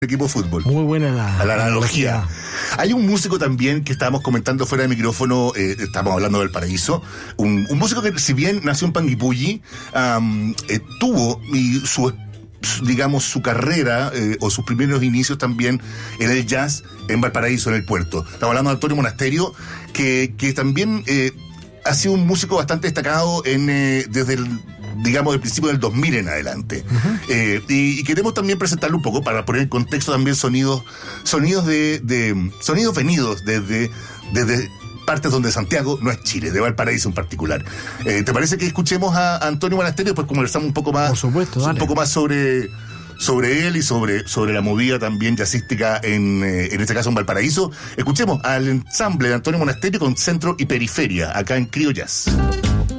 equipo de fútbol. Muy buena la analogía. Hay un músico también que estábamos comentando fuera de micrófono, estamos hablando del Paraíso, un músico que si bien nació en Panguipulli, tuvo su carrera o sus primeros inicios también en el jazz en Valparaíso, en el puerto. Estamos hablando de Antonio Monasterio, que también ha sido un músico bastante destacado desde el principio del 2000 en adelante. Uh-huh. Y queremos también presentarlo un poco para poner en contexto también sonidos venidos desde partes donde Santiago no es Chile, de Valparaíso en particular. ¿Te parece que escuchemos a Antonio Monasterio? Pues conversamos un poco más, por supuesto, un poco más sobre él y sobre la movida también jazzística en este caso en Valparaíso. Escuchemos al ensamble de Antonio Monasterio con Centro y Periferia, acá en Crio Jazz.